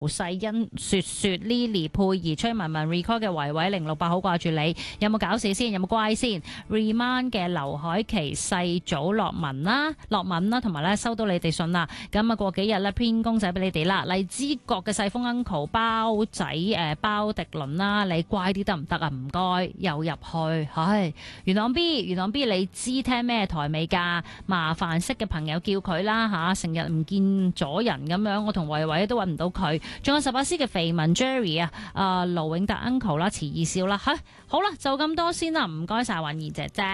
世欣、雪雪、Lily、佩兒、崔文文、Record 嘅維維、068好掛住你，有冇搞事先？有冇乖先 ？Remind 嘅劉海琪、世祖、樂文啦，同埋咧收到你哋信啦。咁啊過幾日咧編公仔俾你哋啦。荔枝角嘅細風 uncle 包仔包迪倫啦，你乖啲得唔得啊？唔該，又入去。唉，元朗 B，你知聽咩台未㗎？麻煩識嘅朋友叫佢啦嚇，成日唔見咗人咁樣，我同維維都揾唔到佢。仲有18C 嘅肥文 Jerry 啊，盧永達 uncle 啦，遲二少啦，好啦，就咁多先啦，唔該晒韻兒姐姐。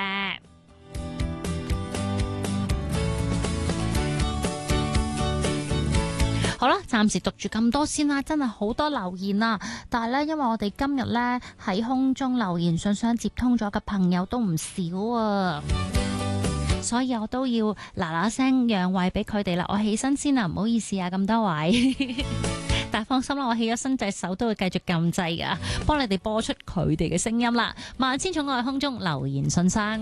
好啦，暫時讀住咁多先啦，真係好多留言啊！但係呢，因為我哋今日呢喺空中留言信箱接通咗嘅朋友都唔少啊，所以我都要嗱聲讓位俾佢哋啦。我起身先啦，唔好意思啊，咁多位。但放心啦，我起咗身隻手都會繼續撳掣噶，幫你哋播出佢哋嘅聲音啦。萬千寵愛空中留言信箱。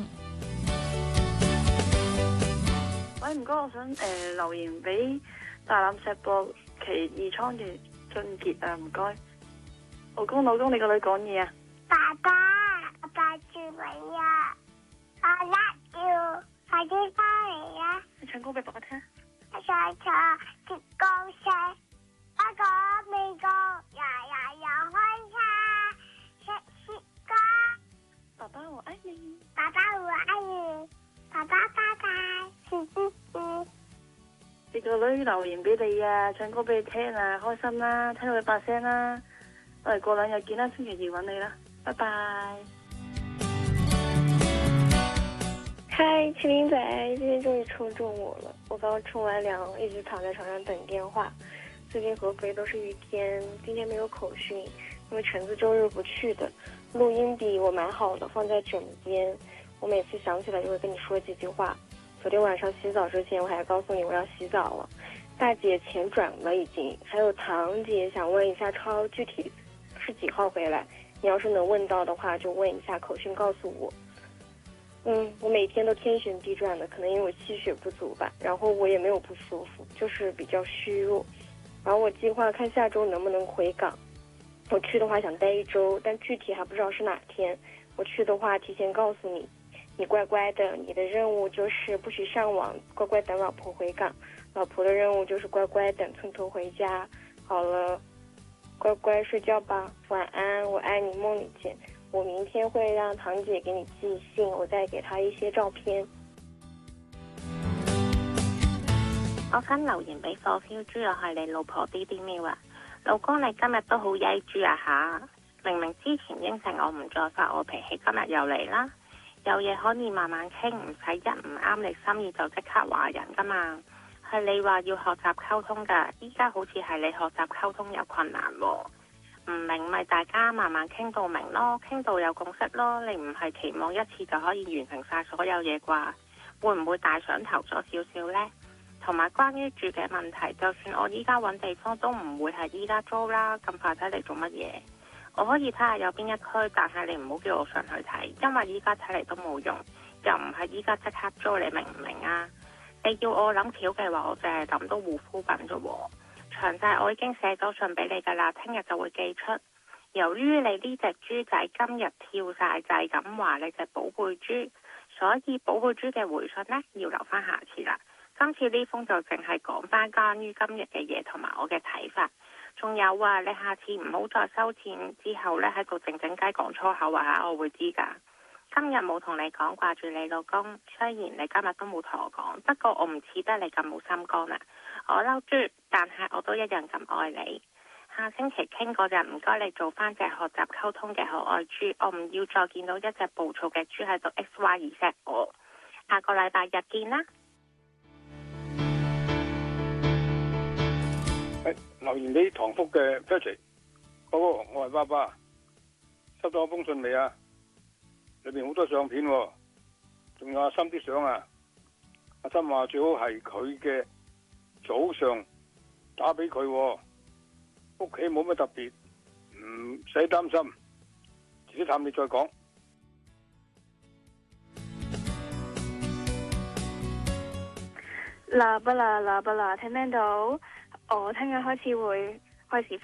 喂，唔該，我想留言俾大欖石博奇異倉嘅俊傑啊，唔該。老公，你個女講嘢啊。 爸爸，我帶住你啊！我 love you，快啲翻嚟啊！ 你唱歌俾爸爸聽。 我想坐鐵公車，不過美國日日又開車，食雪糕。 爸爸我愛你。 爸爸我愛你。爸爸拜拜。 你個女留言俾你啊，唱歌俾你聽啊，開心啦，聽到佢把聲啦。我哋過2日見啦，星期2揾你啦，拜拜。 嗨，麒麟仔，今天終於抽中我了。我剛沖完涼，一直躺在床上等電話。最近合肥都是雨天，今天沒有口訊，因為橙子周日不去的。錄音筆我買好了，放在枕邊。我每次想起來就會跟你說幾句話。昨天晚上洗澡之前，我還告訴你我要洗澡了。大姐錢轉了已經，還有堂姐想問一下超具體是幾號回來。你要是能問到的話，就問一下口訊告訴我。我每天都天旋地轉的，可能因為我氣血不足吧，然後我也沒有不舒服，就是比較虛弱。然後我計劃看下周能不能回港。我去的話想待1周，但具體還不知道是哪天。我去的話提前告訴你，你乖乖的，你的任務就是不許上網，乖乖等老婆回港。老婆的任務就是乖乖等村頭回家。好了，乖乖睡覺吧，晚安，我愛你，夢裡見。我明天會讓堂姐給你寄信，我再給她一些照片。 我想留言俾火燒豬，又係你老婆啲啲喵啊！老公你今日都好曳豬啊吓！明明之前應承我唔再發我脾氣，今日又嚟啦！有嘢可以慢慢傾，唔使一唔啱你心意就即刻話人噶嘛。係你話要學習溝通噶，依家好似係你學習溝通有困難喎。唔明咪大家慢慢傾到明咯，傾到有共識咯。你唔係期望一次就可以完成晒所有嘢啩？會唔會大想頭咗少少呢？同埋關於住嘅問題，就算我依家揾地方都唔會係依家租啦。咁快睇嚟做乜嘢？我可以睇下有邊一區，但係你唔好叫我上去睇，因為依家睇嚟都冇用，又唔係依家即刻租，你明唔明啊？你要我諗橋嘅話，我淨係諗到護膚品啫喎。詳細我已經寫咗信俾你㗎啦，聽日就會寄出。由於你呢隻豬仔今日跳晒掣咁話你隻寶貝豬，所以寶貝豬嘅回信呢要留翻下次啦。今次呢封就淨係講翻關於今日嘅嘢同埋我嘅睇法。仲有啊，你下次唔好再收錢之後呢喺度靜靜雞講粗口啊，我會知㗎。今日冇同你講掛住你老公，雖然你今日都冇同我講，不過我唔似得你咁冇心肝啊。我嬲豬，但係我都一樣咁愛你。下星期傾嗰日，唔該你做翻隻學習溝通嘅可愛豬，我唔要再見到一隻暴躁嘅豬喺度 XY 我。下個禮拜日見啦。 留言俾唐福嘅 Patrick， 嗰個我係爸爸，收到封信未啊？裏邊好多相片喎，仲有阿心啲相啊。阿心話最好係佢嘅早上打俾佢，屋企冇乜特別，唔使擔心，自己探你再講。 喇叭啦，喇叭啦，聽唔聽到？我聽日開始會開始